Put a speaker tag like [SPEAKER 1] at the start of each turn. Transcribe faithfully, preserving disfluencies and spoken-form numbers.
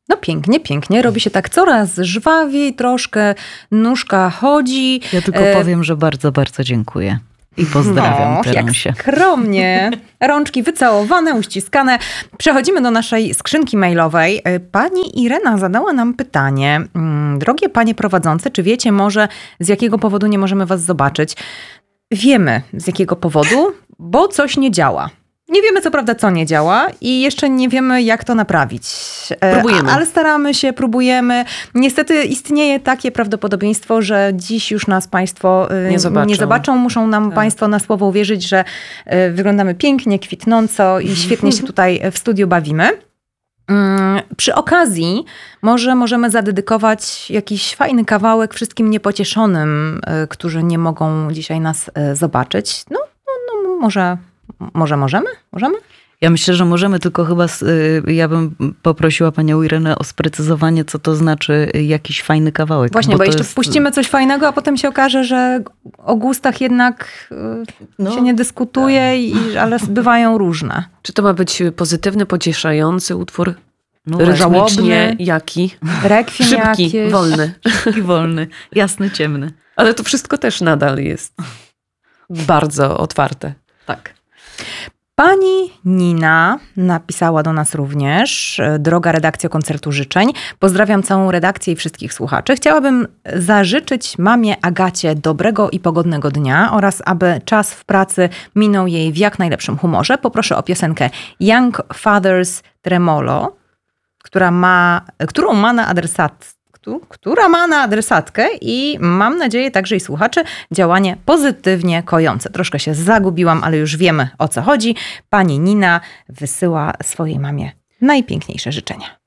[SPEAKER 1] No pięknie, pięknie. Robi się tak coraz żwawiej, troszkę nóżka chodzi.
[SPEAKER 2] Ja tylko e... powiem, że bardzo, bardzo dziękuję. I pozdrawiam Teresie.
[SPEAKER 1] Jak skromnie. Rączki wycałowane, uściskane. Przechodzimy do naszej skrzynki mailowej. Pani Irena zadała nam pytanie. Drogie panie prowadzące, czy wiecie może, z jakiego powodu nie możemy was zobaczyć? Wiemy, z jakiego powodu, bo coś nie działa. Nie wiemy co prawda, co nie działa i jeszcze nie wiemy, jak to naprawić.
[SPEAKER 3] Próbujemy.
[SPEAKER 1] A, ale staramy się, próbujemy. Niestety istnieje takie prawdopodobieństwo, że dziś już nas państwo
[SPEAKER 3] nie zobaczą.
[SPEAKER 1] Nie zobaczą. Muszą nam tak. państwo na słowo uwierzyć, że wyglądamy pięknie, kwitnąco i świetnie się tutaj w studiu bawimy. Przy okazji może możemy zadedykować jakiś fajny kawałek wszystkim niepocieszonym, którzy nie mogą dzisiaj nas zobaczyć. No, no, no może... Może możemy? Możemy?
[SPEAKER 2] Ja myślę, że możemy, tylko chyba ja bym poprosiła panią Irenę o sprecyzowanie, co to znaczy jakiś fajny kawałek.
[SPEAKER 1] Właśnie, bo, bo jeszcze
[SPEAKER 2] jest...
[SPEAKER 1] wpuścimy coś fajnego, a potem się okaże, że o gustach jednak no, się nie dyskutuje, tak. i, ale bywają różne.
[SPEAKER 3] Czy to ma być pozytywny, pocieszający utwór?
[SPEAKER 1] No, żałobny,
[SPEAKER 3] jaki?
[SPEAKER 1] Rekwiem
[SPEAKER 3] szybki,
[SPEAKER 1] jakieś.
[SPEAKER 3] wolny.
[SPEAKER 2] Szybki, wolny, jasny, ciemny.
[SPEAKER 3] Ale to wszystko też nadal jest bardzo otwarte.
[SPEAKER 2] Tak.
[SPEAKER 1] Pani Nina napisała do nas również. Droga redakcjo Koncertu Życzeń. Pozdrawiam całą redakcję i wszystkich słuchaczy. Chciałabym zażyczyć mamie Agacie dobrego i pogodnego dnia oraz aby czas w pracy minął jej w jak najlepszym humorze. Poproszę o piosenkę Young Fathers Tremolo, która ma, którą ma na adresat która ma na adresatkę i mam nadzieję także i słuchaczy działanie pozytywnie kojące. Troszkę się zagubiłam, ale już wiemy o co chodzi. Pani Nina wysyła swojej mamie najpiękniejsze życzenia.